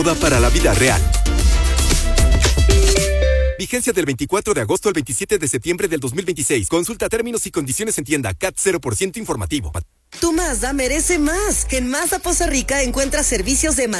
Para la vida real. Vigencia del 24 de agosto al 27 de septiembre del 2026. Consulta términos y condiciones en tienda. CAT 0% informativo. Tu Mazda merece más. Que en Mazda Poza Rica encuentras servicios de